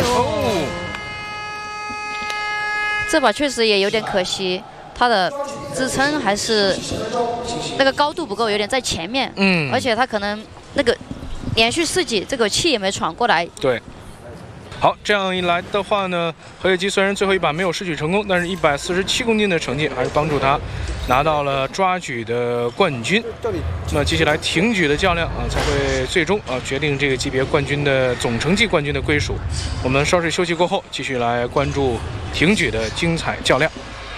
呦，这把确实也有点可惜，他的支撑还是那个高度不够，有点在前面。而且他可能那个连续4击，这个气也没喘过来。 对。好，这样一来的话呢，何野基虽然最后一把没有拾取成功，但是147公斤的成绩还是帮助他拿到了抓举的冠军。那接下来挺举的较量才会最终决定这个级别冠军的总成绩冠军的归属。我们稍事休息过后，继续来关注挺举的精彩较量。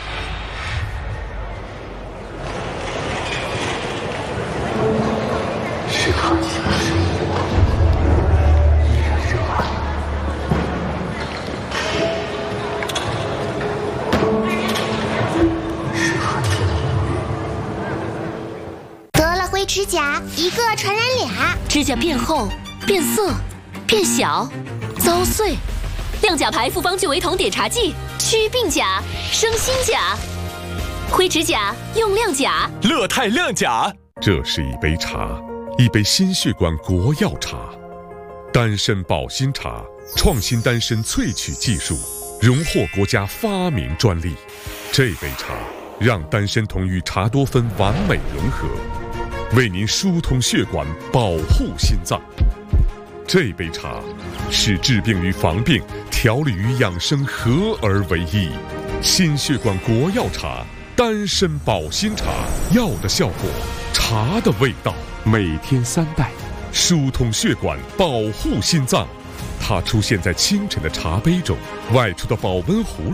指甲一个传染俩， 指甲变厚、变色、变小、遭碎。亮甲牌复方聚维酮点茶剂，祛病甲，生新甲。灰指甲用亮甲， 乐泰亮甲。 这是一杯茶，一杯心血管国药茶，丹参保心茶，创新丹参萃取技术，荣获国家发明专利。这杯茶让丹参酮与茶多酚完美融合。为您疏通血管，保护心脏。这杯茶是治病与防病、调理与养生合而为一。心血管国药茶，丹参保心茶，药的效果，茶的味道。每天3袋，疏通血管，保护心脏。它出现在清晨的茶杯中，外出的保温壶里。